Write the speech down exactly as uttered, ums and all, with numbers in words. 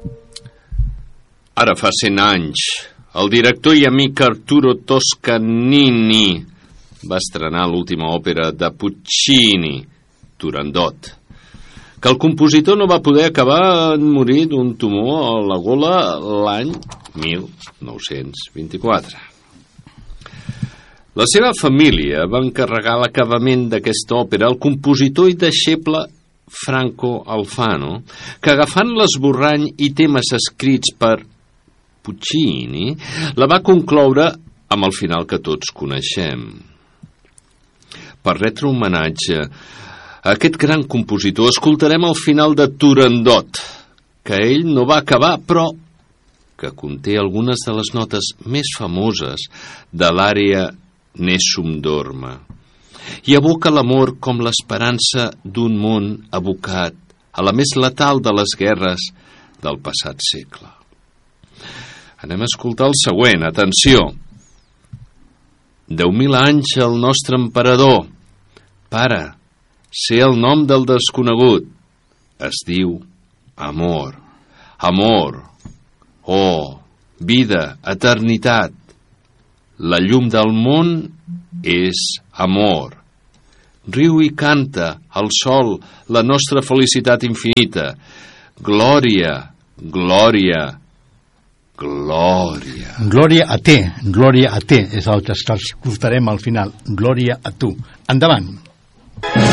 Ara fa cent anys, el director i amic Arturo Toscanini va estrenar l'última òpera de Puccini, Turandot, que el compositor no va poder acabar en morir d'un tumor a la gola l'any mil nou-cents vint-i-quatre. La seva família va encarregar l'acabament d'aquesta òpera al compositor i deixeble Franco Alfano, que agafant l'esborrany i temes escrits per Puccini, la va concloure amb el final que tots coneixem. Per retre homenatge a aquest gran compositor, escoltarem el final de Turandot, que ell no va acabar, però que conté algunes de les notes més famoses de l'àrea Nessun Dorma, i evoca l'amor com l'esperança d'un món abocat a la més letal de les guerres del passat segle. Anem a escoltar el següent, atenció. Deu mil anys al nostre emperador. Pare, sé el nom del desconegut. Es diu amor. Amor. Oh, vida, eternitat. La llum del món és amor. Riu i canta al sol la nostra felicitat infinita. Glòria, glòria, glòria. Glòria a te, glòria a te, és el que escoltarem al final. Glòria a tu. Endavant.